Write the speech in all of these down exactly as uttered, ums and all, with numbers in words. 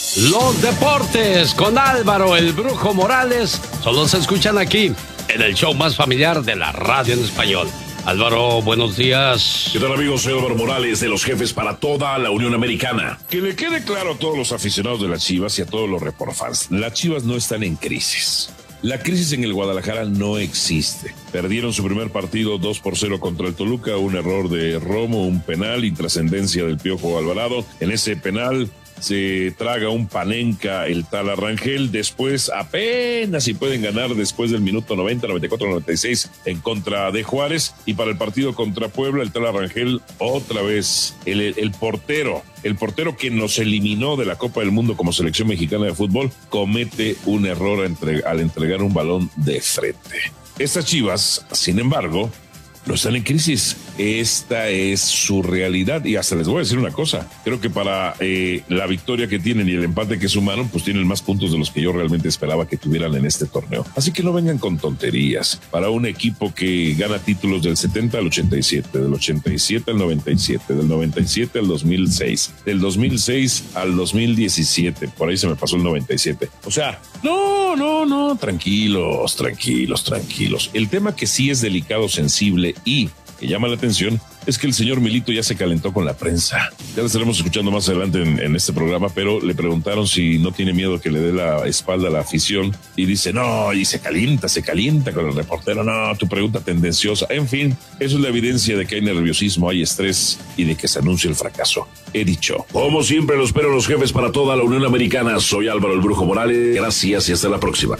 Los deportes con Álvaro el Brujo Morales solo se escuchan aquí, en el show más familiar de la radio en español. Álvaro, buenos días. ¿Qué tal, amigos? Soy Álvaro Morales, de los Jefes para toda la Unión Americana. Que le quede claro a todos los aficionados de las Chivas y a todos los reportfans, las Chivas no están en crisis. La crisis en el Guadalajara no existe. Perdieron su primer partido dos por cero contra el Toluca, un error de Romo, un penal, intrascendencia del Piojo Alvarado. En ese penal se traga un panenca el tal Rangel, después apenas si pueden ganar después del minuto noventa, noventa y cuatro, noventa y seis en contra de Juárez, y para el partido contra Puebla el tal Rangel otra vez, el, el portero, el portero que nos eliminó de la Copa del Mundo como selección mexicana de fútbol, comete un error entre, al entregar un balón de frente. Estas Chivas, sin embargo, no están en crisis. Esta es su realidad, y hasta les voy a decir una cosa, creo que para eh, la victoria que tienen y el empate que sumaron, pues tienen más puntos de los que yo realmente esperaba que tuvieran en este torneo. Así que no vengan con tonterías. Para un equipo que gana títulos del setenta al ochenta y siete, del ochenta y siete al noventa y siete, del noventa y siete al dos mil seis, del dos mil seis al dos mil diecisiete, por ahí se me pasó el noventa y siete. O sea, no, no, no, tranquilos, tranquilos, tranquilos. El tema que sí es delicado, sensible y que llama la atención es que el señor Milito ya se calentó con la prensa. Ya lo estaremos escuchando más adelante en, en este programa, pero le preguntaron si no tiene miedo que le dé la espalda a la afición y dice no, y se calienta, se calienta con el reportero. No, tu pregunta tendenciosa. En fin, eso es la evidencia de que hay nerviosismo, hay estrés y de que se anuncia el fracaso. He dicho. Como siempre, los espero los Jefes para toda la Unión Americana. Soy Álvaro el Brujo Morales. Gracias y hasta la próxima.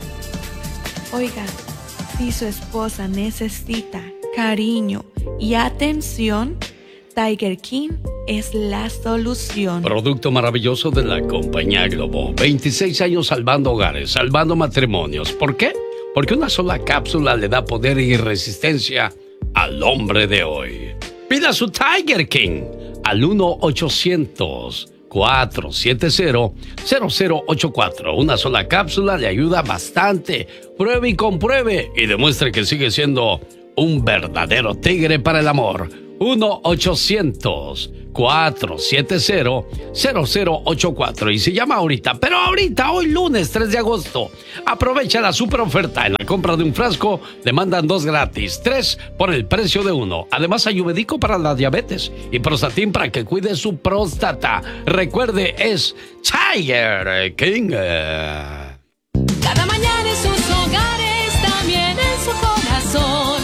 Oiga, si su esposa necesita cariño y atención, Tiger King es la solución. Producto maravilloso de la compañía Globo. veintiséis años salvando hogares, salvando matrimonios. ¿Por qué? Porque una sola cápsula le da poder y resistencia al hombre de hoy. Pida su Tiger King al uno ochocientos, cuatro siete cero, cero cero ocho cuatro. Una sola cápsula le ayuda bastante. Pruebe y compruebe y demuestre que sigue siendo un verdadero tigre para el amor. uno ochocientos, cuatro siete cero, cero cero ocho cuatro. Y se llama ahorita, pero ahorita, hoy lunes tres de agosto. Aprovecha la super oferta. En la compra de un frasco le mandan dos gratis, tres por el precio de uno. Además, ayurvédico para la diabetes y Prostatin para que cuide su próstata. Recuerde, es Tiger King. Cada mañana en sus hogares, también en su corazón.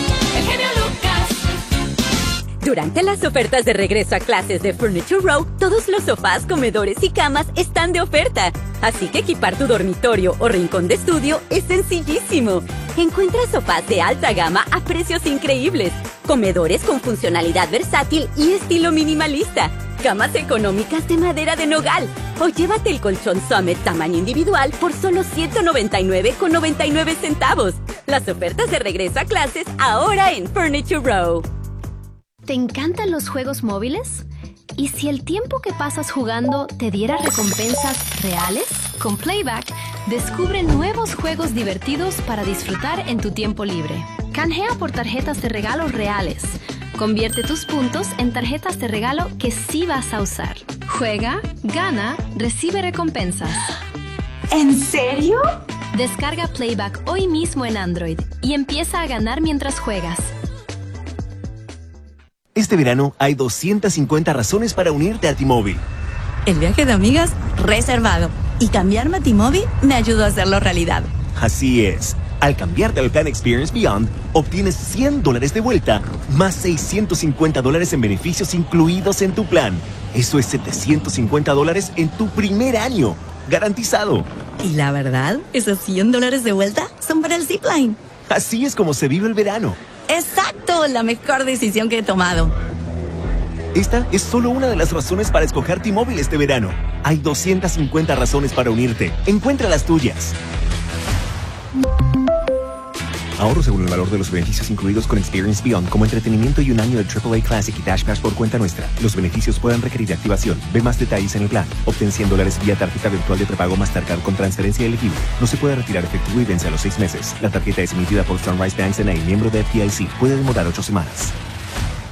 Durante las ofertas de regreso a clases de Furniture Row, todos los sofás, comedores y camas están de oferta. Así que equipar tu dormitorio o rincón de estudio es sencillísimo. Encuentra sofás de alta gama a precios increíbles, comedores con funcionalidad versátil y estilo minimalista, camas económicas de madera de nogal, o llévate el colchón Summit tamaño individual por solo ciento noventa y nueve con noventa y nueve centavos. Las ofertas de regreso a clases ahora en Furniture Row. ¿Te encantan los juegos móviles? ¿Y si el tiempo que pasas jugando te diera recompensas reales? Con Playback, descubre nuevos juegos divertidos para disfrutar en tu tiempo libre. Canjea por tarjetas de regalo reales. Convierte tus puntos en tarjetas de regalo que sí vas a usar. Juega, gana, recibe recompensas. ¿En serio? Descarga Playback hoy mismo en Android y empieza a ganar mientras juegas. Este verano hay doscientas cincuenta razones para unirte a T-Mobile. El viaje de amigas reservado. Y cambiarme a T-Mobile me ayudó a hacerlo realidad. Así es. Al cambiarte al plan Experience Beyond, obtienes cien dólares de vuelta, más seiscientos cincuenta dólares en beneficios incluidos en tu plan. Eso es setecientos cincuenta dólares en tu primer año. Garantizado. Y la verdad, esos cien dólares de vuelta son para el Zipline. Así es como se vive el verano. ¡Exacto! La mejor decisión que he tomado. Esta es solo una de las razones para escoger T-Mobile este verano. Hay doscientas cincuenta razones para unirte. Encuentra las tuyas. Ahorro según el valor de los beneficios incluidos con Experience Beyond, como entretenimiento y un año de triple A Classic y Dash Pass por cuenta nuestra. Los beneficios pueden requerir activación. Ve más detalles en el plan. Obtén cien dólares vía tarjeta virtual de prepago Mastercard con transferencia elegible. No se puede retirar efectivo y vence a los seis meses. La tarjeta es emitida por Sunrise Banks N A, miembro de F D I C. Puede demorar ocho semanas.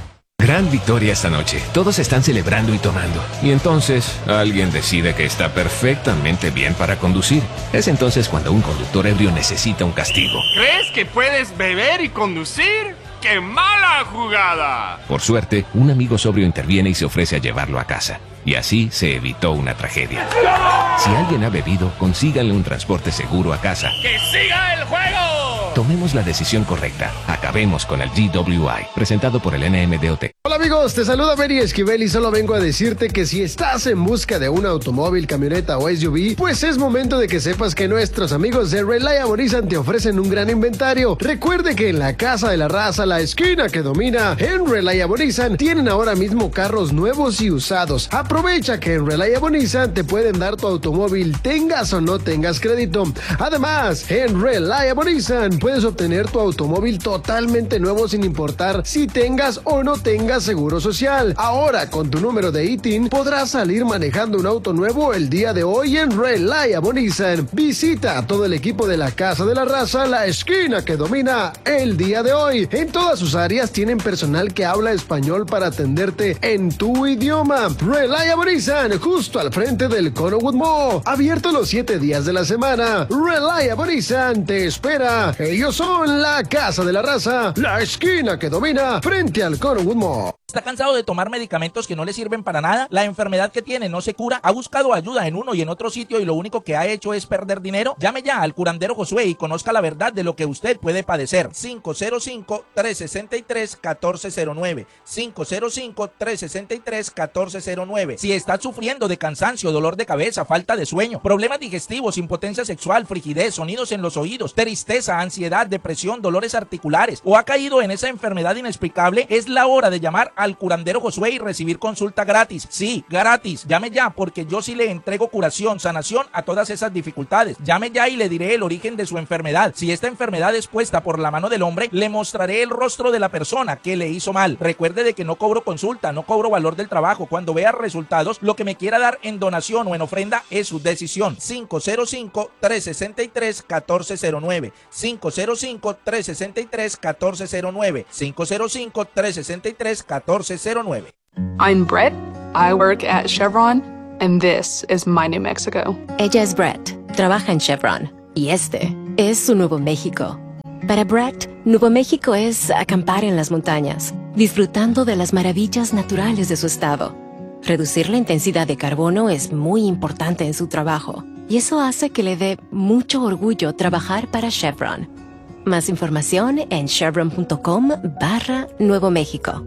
Gran victoria esta noche. Todos están celebrando y tomando. Y entonces, alguien decide que está perfectamente bien para conducir. Es entonces cuando un conductor ebrio necesita un castigo. ¿Crees que puedes beber y conducir? ¡Qué mala jugada! Por suerte, un amigo sobrio interviene y se ofrece a llevarlo a casa. Y así se evitó una tragedia. Si alguien ha bebido, consíganle un transporte seguro a casa. ¡Que siga el juego! Tomemos la decisión correcta. Acabemos con el G W I. Presentado por el N M D O T. Hola amigos, te saluda Benny Esquivel y solo vengo a decirte que si estás en busca de un automóvil, camioneta o S U V, pues es momento de que sepas que nuestros amigos de Reliable Nissan te ofrecen un gran inventario. Recuerde que en la Casa de la Raza, la esquina que domina, en Reliable Nissan tienen ahora mismo carros nuevos y usados. Aprovecha que en Reliable Nissan te pueden dar tu automóvil, tengas o no tengas crédito. Además, en Reliable Nissan puedes obtener tu automóvil totalmente nuevo sin importar si tengas o no tengas seguro social. Ahora, con tu número de I T I N, podrás salir manejando un auto nuevo el día de hoy en Reliable Nissan. Visita a todo el equipo de la Casa de la Raza, la esquina que domina, el día de hoy. En todas sus áreas tienen personal que habla español para atenderte en tu idioma. Reliable Nissan, justo al frente del Connowood Mall. Abierto los siete días de la semana. Reliable Nissan te espera. Ellos son la Casa de la Raza, la esquina que domina, frente al Connowood Mall. ¿Está cansado de tomar medicamentos que no le sirven para nada? ¿La enfermedad que tiene no se cura? ¿Ha buscado ayuda en uno y en otro sitio y lo único que ha hecho es perder dinero? Llame ya al curandero Josué y conozca la verdad de lo que usted puede padecer. cinco cero cinco, tres seis tres, uno cuatro cero nueve. cinco cero cinco, tres seis tres, uno cuatro cero nueve. Si está sufriendo de cansancio, dolor de cabeza, falta de sueño, problemas digestivos, impotencia sexual, frigidez, sonidos en los oídos, tristeza, ansiedad, depresión, dolores articulares o ha caído en esa enfermedad inexplicable, es la hora de llamar al curandero Josué y recibir consulta gratis. Sí, gratis. Llame ya porque yo sí le entrego curación, sanación a todas esas dificultades. Llame ya y le diré el origen de su enfermedad. Si esta enfermedad es puesta por la mano del hombre, le mostraré el rostro de la persona que le hizo mal. Recuerde de que no cobro consulta, no cobro valor del trabajo. Cuando vea resultados, lo que me quiera dar en donación o en ofrenda es su decisión. cinco cero cinco, tres seis tres, uno cuatro cero nueve. cinco cero cinco, tres seis tres, uno cuatro cero nueve. cinco cero cinco, tres seis tres, uno cuatro cero nueve. I'm Brett. I work at Chevron, and this is my New Mexico. Ella es Brett. Trabaja en Chevron. Y este es su Nuevo México. Para Brett, Nuevo México es acampar en las montañas, disfrutando de las maravillas naturales de su estado. Reducir la intensidad de carbono es muy importante en su trabajo, y eso hace que le dé mucho orgullo trabajar para Chevron. Más información en chevron.com barra Nuevo México.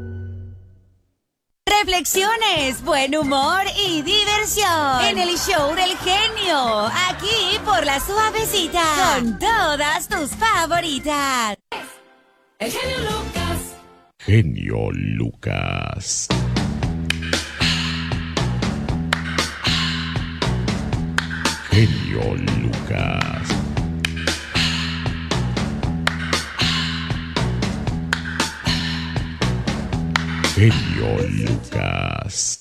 Reflexiones, buen humor y diversión en el show del genio, aquí por La Suavecita, con todas tus favoritas. El genio Lucas. Genio Lucas. Genio Lucas. Genio Lucas.